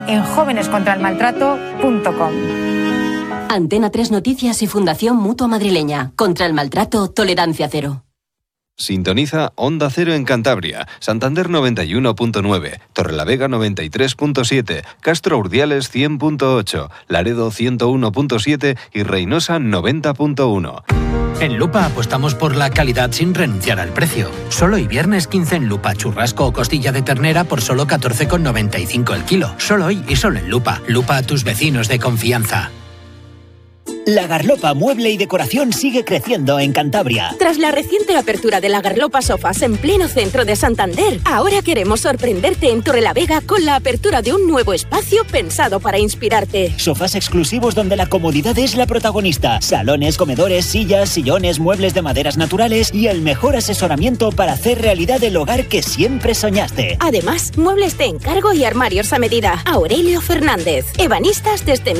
en jóvenescontraelmaltrato.com. Antena 3 Noticias y Fundación Mutua Madrileña. Contra el maltrato, tolerancia cero. Sintoniza Onda Cero en Cantabria, Santander 91.9, Torrelavega 93.7, Castro Urdiales 100.8, Laredo 101.7 y Reynosa 90.1. En Lupa apostamos por la calidad sin renunciar al precio. Solo hoy viernes 15 en Lupa, churrasco o costilla de ternera por solo 14,95 el kilo. Solo hoy y solo en Lupa. Lupa a tus vecinos de confianza. La Garlopa Mueble y Decoración sigue creciendo en Cantabria. Tras la reciente apertura de la Garlopa Sofas en pleno centro de Santander, ahora queremos sorprenderte en Torrelavega con la apertura de un nuevo espacio pensado para inspirarte. Sofás exclusivos donde la comodidad es la protagonista. Salones, comedores, sillas, sillones, muebles de maderas naturales y el mejor asesoramiento para hacer realidad el hogar que siempre soñaste. Además, muebles de encargo y armarios a medida. Aurelio Fernández, ebanistas desde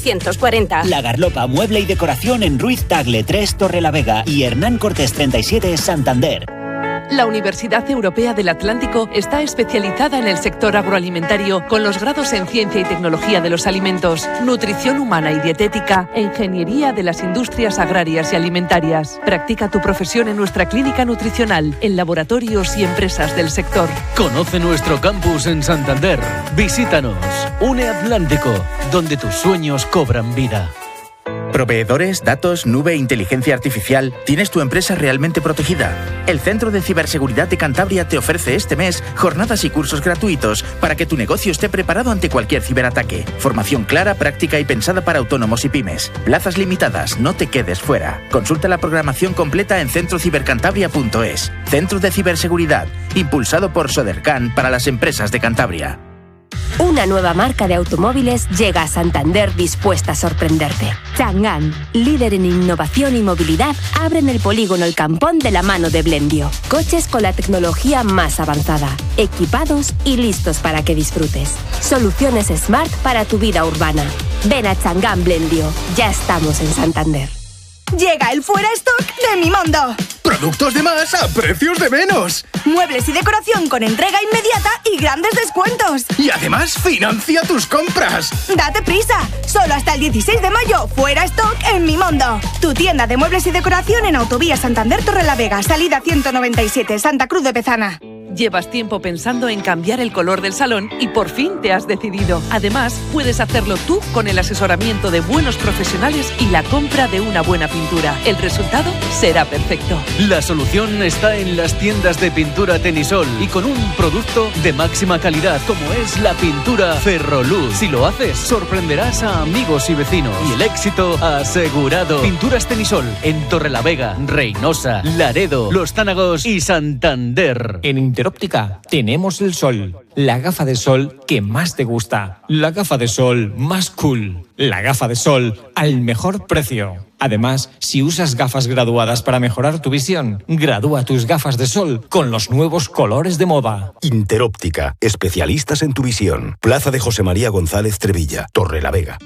1940. La Garlopa Mueble y Decoración en Ruiz Tagle 3 Torrelavega y Hernán Cortés 37 Santander. La Universidad Europea del Atlántico está especializada en el sector agroalimentario con los grados en Ciencia y Tecnología de los Alimentos, Nutrición Humana y Dietética e Ingeniería de las Industrias Agrarias y Alimentarias. Practica tu profesión en nuestra clínica nutricional, en laboratorios y empresas del sector. Conoce nuestro campus en Santander. Visítanos. Une Atlántico, donde tus sueños cobran vida. Proveedores, datos, nube, inteligencia artificial. ¿Tienes tu empresa realmente protegida? El Centro de Ciberseguridad de Cantabria te ofrece este mes jornadas y cursos gratuitos para que tu negocio esté preparado ante cualquier ciberataque. Formación clara, práctica y pensada para autónomos y pymes. Plazas limitadas, no te quedes fuera. Consulta la programación completa en centrocibercantabria.es. Centro de Ciberseguridad, impulsado por Sodercan para las empresas de Cantabria. Una nueva marca de automóviles llega a Santander dispuesta a sorprenderte. Chang'an, líder en innovación y movilidad, abre en el polígono El Campón de la mano de Blendio. Coches con la tecnología más avanzada, equipados y listos para que disfrutes. Soluciones Smart para tu vida urbana. Ven a Chang'an Blendio. Ya estamos en Santander. Llega el fuera stock de Mimondo. Productos de más a precios de menos. Muebles y decoración con entrega inmediata y grandes descuentos. Y además financia tus compras. Date prisa. Solo hasta el 16 de mayo. Fuera stock en Mimondo. Tu tienda de muebles y decoración en Autovía Santander Torrelavega. Salida 197, Santa Cruz de Pezana. Llevas tiempo pensando en cambiar el color del salón y por fin te has decidido. Además, puedes hacerlo tú con el asesoramiento de buenos profesionales y la compra de una buena pintura. El resultado será perfecto. La solución está en las tiendas de pintura Tenisol y con un producto de máxima calidad como es la pintura Ferroluz. Si lo haces, sorprenderás a amigos y vecinos y el éxito asegurado. Pinturas Tenisol en Torrelavega, Reynosa, Laredo, Los Tánagos y Santander. En Interóptica tenemos el sol, la gafa de sol que más te gusta, la gafa de sol más cool, la gafa de sol al mejor precio. Además, si usas gafas graduadas para mejorar tu visión, gradúa tus gafas de sol con los nuevos colores de moda. Interóptica, especialistas en tu visión. Plaza de José María González Trevilla, Torrelavega.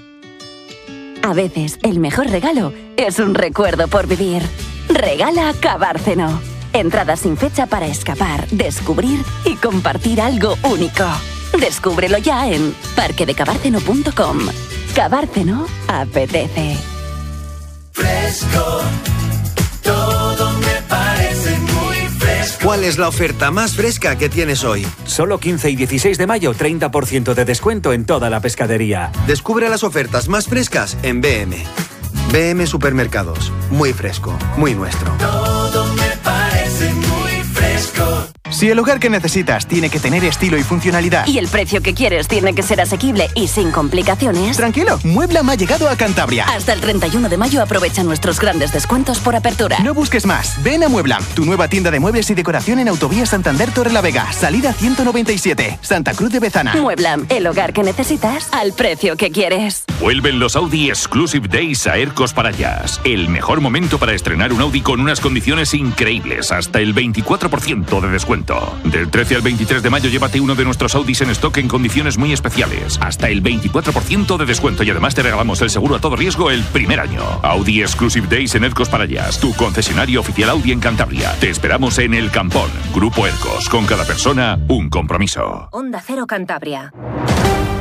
A veces, el mejor regalo es un recuerdo por vivir. Regala Cabárceno. Entradas sin fecha para escapar, descubrir y compartir algo único. Descúbrelo ya en parquedecabárceno.com. Cabárceno apetece. Fresco, todo me parece muy fresco. ¿Cuál es la oferta más fresca que tienes hoy? Solo 15 y 16 de mayo, 30% de descuento en toda la pescadería. Descubre las ofertas más frescas en BM. BM Supermercados. Muy fresco, muy nuestro. Todo me parece muy fresco. Si el hogar que necesitas tiene que tener estilo y funcionalidad y el precio que quieres tiene que ser asequible y sin complicaciones, tranquilo, Mueblam ha llegado a Cantabria. Hasta el 31 de mayo aprovecha nuestros grandes descuentos por apertura. No busques más, ven a Mueblam, tu nueva tienda de muebles y decoración en Autovía Santander Torrelavega, salida 197, Santa Cruz de Bezana. Mueblam, el hogar que necesitas al precio que quieres. Vuelven los Audi Exclusive Days a Ercos Parallas. El mejor momento para estrenar un Audi con unas condiciones increíbles, hasta el 24% de descuento. Del 13 al 23 de mayo llévate uno de nuestros Audis en stock en condiciones muy especiales. Hasta el 24% de descuento y además te regalamos el seguro a todo riesgo el primer año. Audi Exclusive Days en Ercos Parallas, tu concesionario oficial Audi en Cantabria. Te esperamos en El Campón. Grupo Ercos, con cada persona un compromiso. Onda Cero Cantabria.